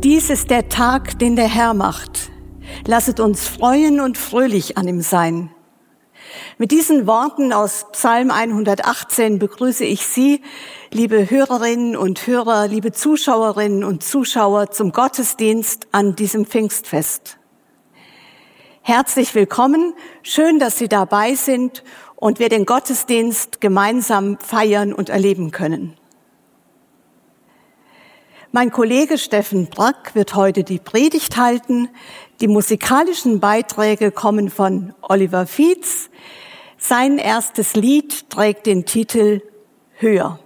Dies ist der Tag, den der Herr macht. Lasset uns freuen und fröhlich an ihm sein. Mit diesen Worten aus Psalm 118 begrüße ich Sie, liebe Hörerinnen und Hörer, liebe Zuschauerinnen und Zuschauer zum Gottesdienst an diesem Pfingstfest. Herzlich willkommen, schön, dass Sie dabei sind und wir den Gottesdienst gemeinsam feiern und erleben können. Mein Kollege Steffen Brack wird heute die Predigt halten. Die musikalischen Beiträge kommen von Oliver Fietz. Sein erstes Lied trägt den Titel Höher.